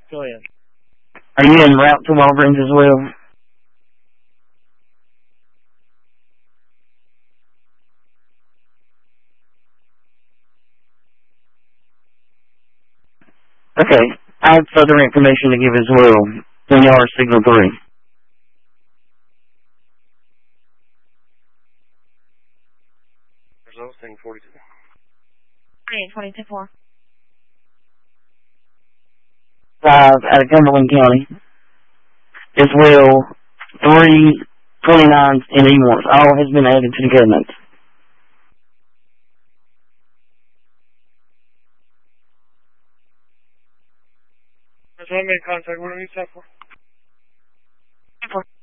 Go ahead. Are you en route to Walgreens as well? Okay. I have further information to give as well. We are Signal 3. Results, thing 42. 22-4. 5 out of Cumberland County. As well, 3 29s and E1s. All has been added to the covenant. That's what I made contact. What do we set for? 4.